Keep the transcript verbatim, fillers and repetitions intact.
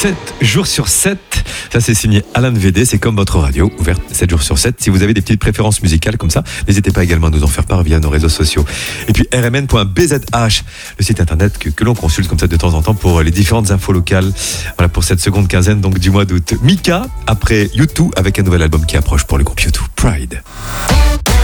sept jours sur sept. Ça, c'est signé Alain V D. C'est comme votre radio, ouverte sept jours sur sept. Si vous avez des petites préférences musicales comme ça, n'hésitez pas également à nous en faire part via nos réseaux sociaux. Et puis r m n point b z h, le site internet que, que l'on consulte comme ça de temps en temps pour les différentes infos locales. Voilà pour cette seconde quinzaine donc du mois d'août. Mika, après U deux, avec un nouvel album qui approche pour le groupe U deux, Pride.